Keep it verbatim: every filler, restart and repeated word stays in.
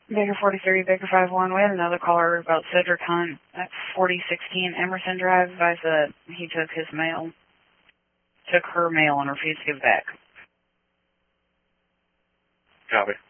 Baker forty-three, Baker five one. We had another caller about Cedric Hunt at forty sixteen Emerson Drive. Advised that he took his mail, took her mail and refused to give it back. Copy.